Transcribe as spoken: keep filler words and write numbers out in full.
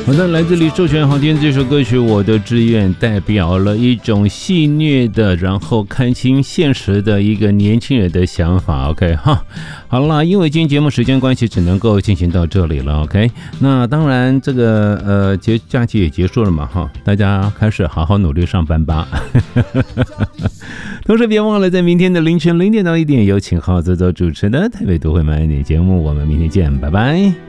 好的，来自李寿全好听这首歌曲《我的志愿》，代表了一种戏谑的，然后看清现实的一个年轻人的想法。OK 哈，好了，因为今天节目时间关系，只能够进行到这里了。OK， 那当然这个呃节假期也结束了嘛哈，大家开始好好努力上班吧。同时别忘了在明天的凌晨零点到一点，有请浩泽泽主持的台北都会慢一点节目，我们明天见，拜拜。